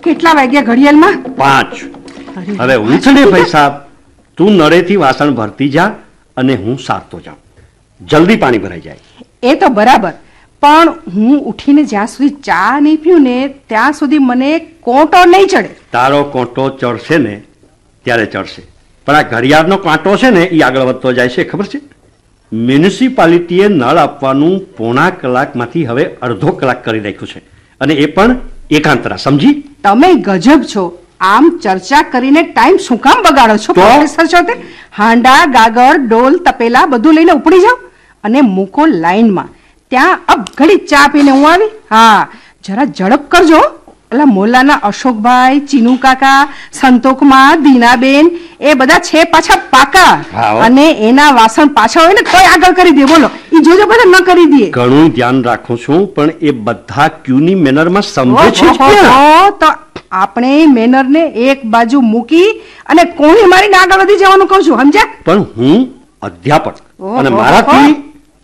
કેટલા વાગ્યા ઘડિયાળમાં? 5. હવે હું છે ને ભાઈ સાહેબ, તું નળેથી વાસણ ભરતી જા અને હું સારતો જાઉં. જલ્દી પાણી ભરાઈ જાય. એ તો બરાબર, પણ હું ઉઠીને જ્યાં સુધી ચા નહીં પીઉં ને ત્યાં સુધી મને કોંટો નહીં ચડે. તારો કોંટો ચડશે ને ત્યારે ચડશે, પણ આ ઘડિયાળનો કાંટો છે ને એ આગળ વધતો જાય છે, ખબર છે? મ્યુનિસિપાલિટીએ નળ આપવાનું 1/4 કલાકમાંથી હવે અડધો કલાક કરી રાખ્યું છે, અને એ પણ એકાંતરા, સમજી? તમે ગજબ છો. આમ ચર્ચા કરીને ટાઈમ શું કામ બગાડો છો પ્રોફેસર છો તે? હાંડા, ગાગર, ડોલ, તપેલા બધું લઈને ઉપડી જાઓ અને મૂકો લાઈનમાં. ત્યાં અબ ઘડી ચા પીને હું આવી. હા, જરા ઝડપ કરજો. ઓલા મોલાના અશોકભાઈ, ચીનુ કાકા, સંતોકમાં, દીનાબેન એ બધા છે પાછા પાકા, અને એના વાસણ પાછા હોય ને તોય આગળ કરી દે. બોલો, એ જોજો બધા ન કરી દે. ઘણું ધ્યાન રાખું છું, પણ એ બધા ક્યુની મેનરમાં સમજે છે. તો આપણે મેનરને એક બાજુ મૂકી અને કોણી મારીને આગળ વધી જવાનું કહું છું, સમજ્યા? પણ હું અધ્યાપક અને મારાથી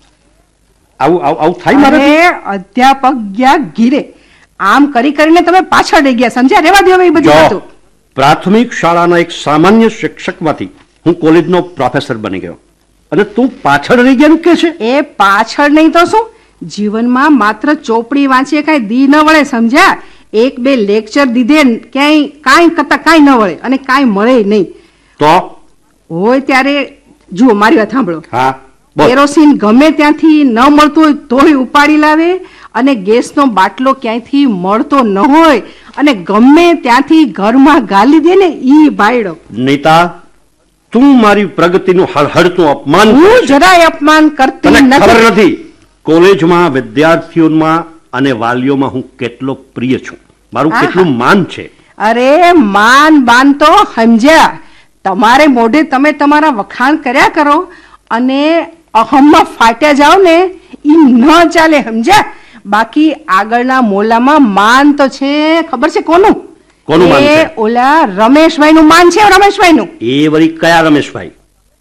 આવું થાય. મારે અધ્યાપક ગયા ગીરે. આમ કરી કરીને તમે પાછળ રહી ગયા, સમજ્યા? રેવા દો એ બધી વાતો. પ્રાથમિક શાળાના એક સામાન્ય શિક્ષકમાંથી હું કોલેજનો પ્રોફેસર બની ગયો, અને તું પાછળ રહી ગયા કે છે? એ પાછળ નહીં તો શું? જીવનમાં માત્ર ચોપડી વાંચીએ કાંઈ દી ન વળે, સમજ્યા? 1-2 લેક્ચર દીધે ક્યાંય કાંઈ કરતા કાંઈ ન વળે અને કાંઈ મળે નહીં. તો હોય ત્યારે જુઓ, મારી વાત સાંભળો. હા, કેરોસીન ગમે ત્યાંથી ન મળતું હોય તોય ઉપાડી લાવે, અને ગેસનો બાટલો ક્યાંયથી મળતો ન હોય અને ગમે ત્યાંથી ઘરમાં ગાલી દે ને ઈ ભાઈડો. નીતા, તું મારી પ્રગતિનું હળહળતું અપમાન. હું જરાય અપમાન કરતી નથી. ખબર નથી કોલેજમાં વિદ્યાર્થીઓમાં અને વાલીઓમાં હું કેટલો પ્રિય છું, મારું કેટલું માન છે. અરે માન બાન તો સમજ્યા, તમારે મોઢે તમે તમારા વખાણ કર્યા કરો અને અહમમાં ફાટ્યા જાઓ ને ઈ ન ચાલે, સમજ્યા? બાકી આગળના મોલામાં માન તો છે. ખબર છે કોનું? કોનું માન છે? ઓલા રમેશભાઈ નું માન છે. રમેશભાઈ નું. એ વળી કયા રમેશભાઈ?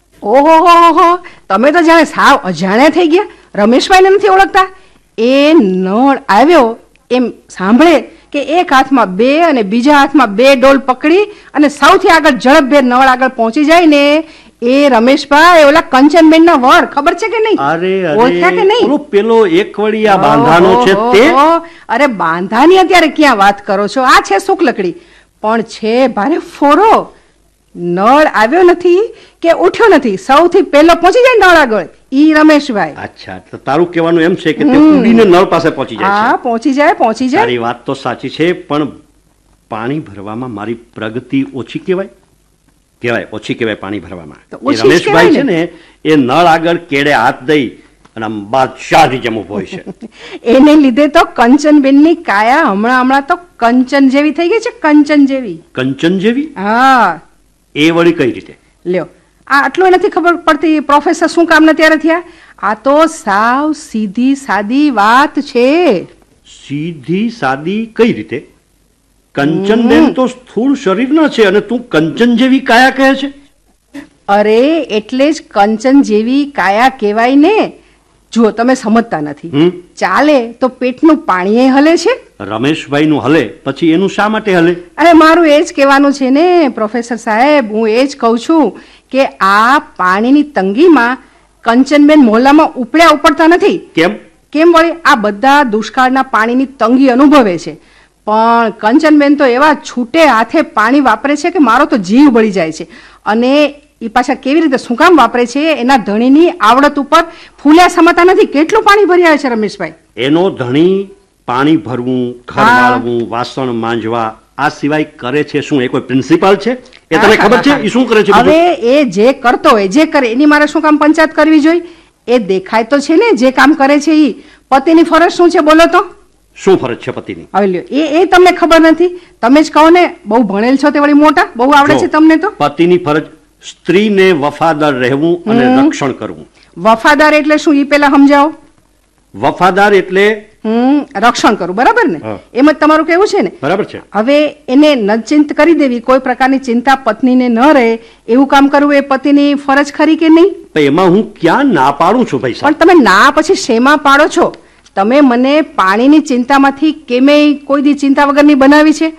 ઓહો, તમે તો જાણે સાવ અજાણ્યા થઈ ગયા. રમેશભાઈ ને નથી ઓળખતા? એ નળ આવ્યો એમ સાંભળે કે એક હાથમાં 2 અને બીજા હાથમાં 2 ડોલ પકડી અને સૌથી આગળ ઝડપભેર નળ આગળ પહોંચી જાય ને એ રમેશભાઈ ઓલા કંચનબેન ના વર. ખબર છે કે નહીં? ઓળખ્યા કે નહીં? પેલો એક વળી આ બાંધાનો છે તે. અરે બાંધાની અત્યારે ક્યાં વાત કરો છો? આ છે શુક્લકડી, પણ છે ભારે ફોરો. નળ આવ્યો નથી કે ઉઠ્યો નથી, સૌથી પહેલો પહોંચી જાય નળ આગળ ઈ રમેશભાઈ. અચ્છા, તો તારું કહેવાનું એમ છે કે તે ઉડીને નળ પાસે પહોંચી જાય છે? હા, પહોંચી જાય. તારી વાત તો સાચી છે, પણ પાણી ભરવામાં મારી પ્રગતિ ઓછી કહેવાય ઓછી કહેવાય પાણી ભરવામાં. રમેશભાઈ છે ને એ નળ આગળ કેડે હાથ દઈ અને આમ બાદશાહની જેમ ઉભો છે. એને લીધે તો કંચનબેનની કાયા હમણાં તો કંચન જેવી થઈ ગઈ છે. કંચન જેવી. કંચન જેવી? હા. એ વળી કઈ રીતે? લ્યો, આ આટલું નથી ખબર પડતી પ્રોફેસર શું કામ ને ત્યારે થયા? આ તો સાવ સીધી સાદી વાત છે. સીધી સાદી કઈ રીતે? કંચનબેન તો સ્થૂળ શરીરના છે અને તું કંચન જેવી કાયા કહે છે? અરે એટલે જ કંચન જેવી કાયા કહેવાય ને. જુઓ, તમે સમજતા નથી. ચાલે તો પેટનું પાણી હલે છે. રમેશભાઈ નું હલે, પછી એનું શા માટે હલે? અરે મારું એ જ કહેવાનું છે ને પ્રોફેસર સાહેબ, હું એ જ કહું છું કે આ પાણીની તંગીમાં કંચનબેન મોહલ્લામાં ઉપડ્યા ઉપડતા નથી. કેમ વળી? આ બધા દુષ્કાળના પાણીની તંગી અનુભવે છે, પણ કંચનબેન તો એવા છૂટે હાથે પાણી વાપરે છે કે મારો તો જીવ બળી જાય છે. અને એ પાછા કેવી રીતે શું કામ વાપરે છે એના ધણીની આવડત ઉપર ફૂલ્યા સમાતા નથી. કેટલું પાણી ભરી આવે છે રમેશભાઈ? એનો ધણી પાણી ભરવું, ઘર વાળવું, વાસણ માંજવા આ સિવાય કરે છે શું? એ કોઈ પ્રિન્સિપાલ છે? એ તને ખબર છે એ શું કરે છે? હવે એ જે કરતો હોય જે કરે, એની મારે શું કામ પંચાયત કરવી જોઈએ? એ દેખાય તો છે ને જે કામ કરે છે એ. પતિની ફરજ શું છે બોલો તો? શું ફરજ છે પતિની? હવે લ્યો, એ તમને ખબર નથી? તમે જ કહો ને, બહુ ભણેલ છો તે વળી મોટા, બહુ આવડે છે તમને તો. પતિની ફરજ સ્ત્રીને વફાદાર રહેવું અને રક્ષણ કરવું. વફાદાર એટલે શું એ પેલા સમજાવો. વફાદાર એટલે રક્ષણ કરવું, બરાબર ને? એમ જ તમારું કેવું છે ને? બરાબર છે. હવે એને નચિંત કરી દેવી, કોઈ પ્રકારની ચિંતા પત્નીને ન રહે એવું કામ કરવું એ પતિની ફરજ ખરી કે નહીં? એમાં હું ક્યાં ના પાડું છું ભાઈ? પણ તમે ના પછી શેમાં પાડો છો? તમે મને પાણીની ચિંતામાંથી કેમેય કોઈ દી ચિંતા વગરની બનાવી છે?